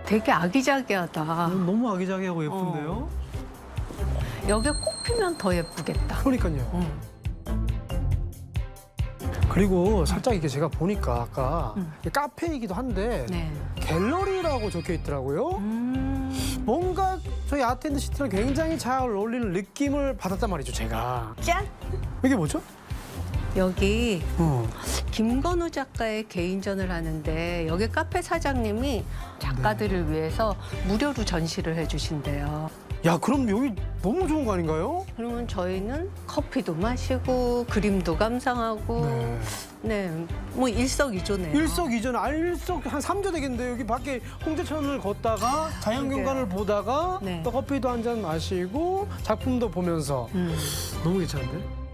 되게 아기자기하다. 너무 아기자기하고 예쁜데요? 여기에 꽃 피면 더 예쁘겠다. 그러니까요. 그리고 살짝 이렇게 제가 보니까 아까 카페이기도 한데 네. 갤러리라고 적혀 있더라고요. 뭔가 저희 아트앤드시티랑 굉장히 잘 어울리는 느낌을 받았단 말이죠, 제가. 짠! 이게 뭐죠? 여기 김건우 작가의 개인전을 하는데 여기 카페 사장님이 작가들을 위해서 무료로 전시를 해주신대요. 야, 그럼 여기 너무 좋은 거 아닌가요? 그러면 저희는 커피도 마시고 그림도 감상하고 네, 뭐 일석이조네요. 일석이조는 한 3조 되겠는데 여기 밖에 홍제천을 걷다가 자연경관을 보다가 네. 또 커피도 한 잔 마시고 작품도 보면서 너무 괜찮은데?